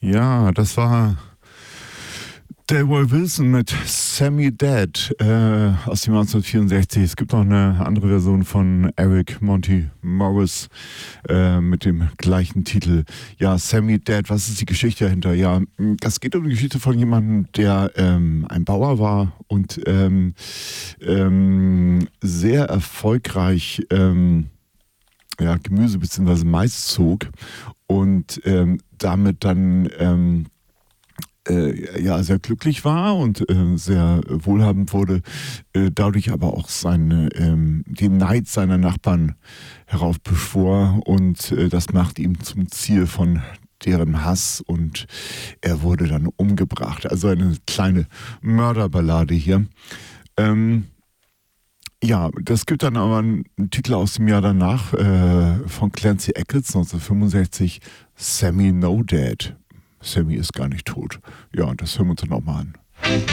Ja, das war Delroy Wilson mit Sammy Dead aus dem Jahr 1964. Es gibt noch eine andere Version von Eric Monty Morris mit dem gleichen Titel. Ja, Sammy Dead, was ist die Geschichte dahinter? Ja, das geht um die Geschichte von jemandem, der ein Bauer war und sehr erfolgreich Gemüse bzw. Mais zog und damit dann sehr glücklich war und sehr wohlhabend wurde, dadurch aber auch den Neid seiner Nachbarn heraufbeschwor und das macht ihm zum Ziel von deren Hass und er wurde dann umgebracht. Also eine kleine Mörderballade hier. Das gibt dann aber einen Titel aus dem Jahr danach von Clancy Eccles 1965, Sammy No Dead. Sammy ist gar nicht tot. Ja, und das hören wir uns dann auch mal an.